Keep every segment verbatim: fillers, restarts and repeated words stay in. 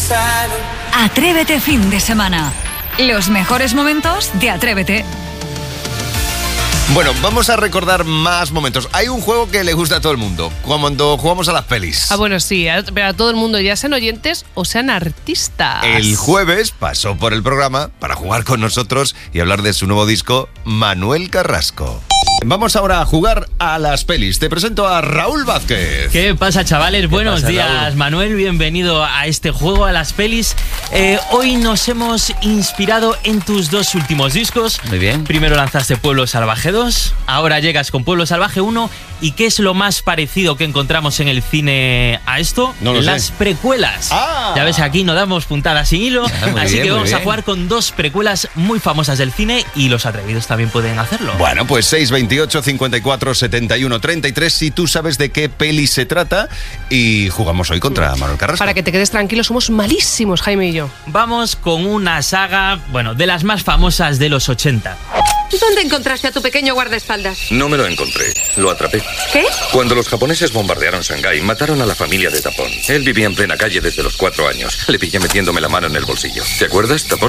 Atrévete fin de semana. Los mejores momentos de Atrévete. Bueno, vamos a recordar más momentos. Hay un juego que le gusta a todo el mundo, cuando jugamos a las pelis. Ah, bueno, sí, pero a todo el mundo, ya sean oyentes o sean artistas. El jueves pasó por el programa para jugar con nosotros y hablar de su nuevo disco, Manuel Carrasco. Vamos ahora a jugar a las pelis. Te presento a Raúl Vázquez. ¿Qué pasa, chavales? Buenos pasa, días, Raúl? Manuel. Bienvenido a este juego, a las pelis. Eh, hoy nos hemos inspirado en tus dos últimos discos. Muy bien. Primero lanzaste Pueblo Salvaje dos, ahora llegas con Pueblo Salvaje uno. ¿Y qué es lo más parecido que encontramos en el cine a esto? No lo Las sé. precuelas. Ah. Ya ves, aquí no damos puntadas sin hilo. Ah, muy así bien, que muy vamos a bien. jugar con dos precuelas muy famosas del cine y los atrevidos también pueden hacerlo. Bueno, pues seis veintiocho, cincuenta y cuatro, setenta y uno, treinta y tres si tú sabes de qué peli se trata, y jugamos hoy contra Manuel Carrasco. Para que te quedes tranquilo, somos malísimos, Jaime y yo. Vamos con una saga, bueno, de las más famosas de los ochenta. ¿Dónde encontraste a tu pequeño guardaespaldas? No me lo encontré, lo atrapé. ¿Qué? Cuando los japoneses bombardearon Shanghái, mataron a la familia de Tapón. Él vivía en plena calle desde los cuatro años. Le pillé metiéndome la mano en el bolsillo. ¿Te acuerdas, Tapón?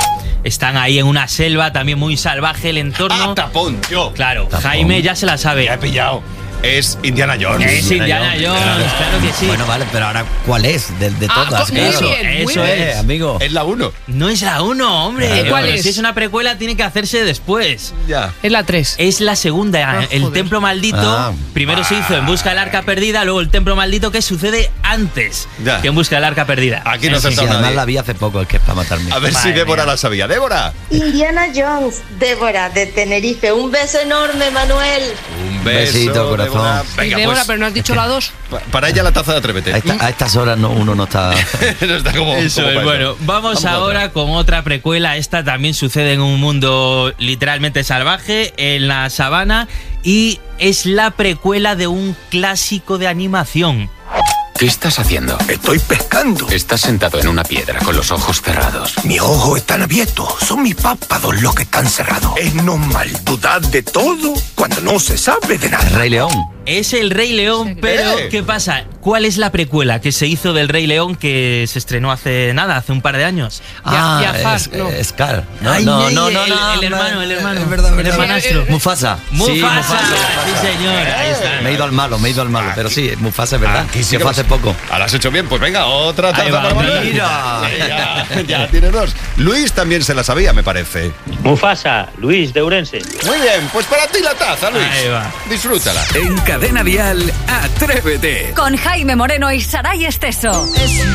Están ahí en una selva, también muy salvaje el entorno. ¡Ah, tapón! Yo. Claro, Tapón. Jaime ya se la sabe. Ya he pillado. Es Indiana Jones. Es Indiana Jones, claro que sí. Bueno, vale, pero ahora, ¿cuál es? De, de Ah, todas, muy claro. bien, muy Eso bien. es. Eh, amigo. Es la uno. No es la uno, hombre. Claro. ¿Cuál Pero es? Si es una precuela, tiene que hacerse después. Ya. Es la tres. Es la segunda, Ah, el joder. Templo Maldito. Ah. Primero se hizo En Busca del Arca Perdida, luego el Templo Maldito, que sucede antes Ya. que En Busca del Arca Perdida. Aquí no Eh, se Sí, sí, acertado además nadie. la vi hace poco, es que es para matarme. A ver si Madre Débora mía. la sabía. ¡Débora! Indiana Jones, Débora de Tenerife. Un beso enorme, Manuel. Un besito, corazón. Débora. Sí, Venga, Débora, pues, pero no has dicho la dos. pa- para ella la taza de Atrévete. A, esta- a estas horas no, uno no está... No está como, Eso como es, para bueno, eso. vamos, a ahora otra. con otra precuela. Esta también sucede en un mundo literalmente salvaje, en la sabana, y es la precuela de un clásico de animación. ¿Qué estás haciendo? Estoy pescando. Estás sentado en una piedra con los ojos cerrados. Mis ojos están abiertos. Son mis párpados los que están cerrados. Es normal dudar de todo cuando no se sabe de El nada. Rey León. Es el Rey León, pero Eh. ¿qué pasa? ¿Cuál es la precuela que se hizo del Rey León que se estrenó hace nada, hace un par de años? Ah, Jafar, es, no. es Scar. No, Ay, no, ay, no, el- no, no, el hermano, no, el hermano. Es verdad, El verdad. hermanastro. Mufasa. Mufasa, Sí, sí, señor, ahí está. Me he ido al malo, me he ido al malo. Pero sí, Mufasa es verdad. Aquí sí que que fue lo- hace poco. Ahora has hecho bien, pues venga, otra taza Ahí va, para Manuel. mira. Ya, ya tienes dos. Luis también se la sabía, me parece. Mufasa, Luis de Urense. Muy bien, pues para ti la taza, Luis. Ahí va. Disfrútala. En Cadena Dial, Atrévete. Con Jaime Moreno y Saray Esteso.